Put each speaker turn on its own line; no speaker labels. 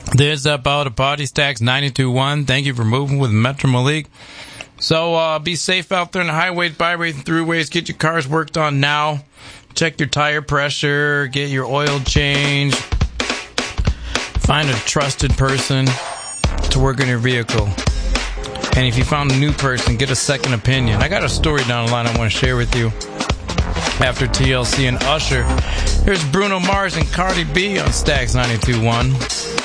There's about a Body Stacks 92.1. Thank you for moving with Metro Malik. So be safe out there in the highways, byways, and throughways. Get your cars worked on now. Check your tire pressure. Get your oil changed. Find a trusted person to work on your vehicle. And if you found a new person, get a second opinion. I got a story down the line I want to share with you. After TLC and Usher, here's Bruno Mars and Cardi B on Stacks 92.1.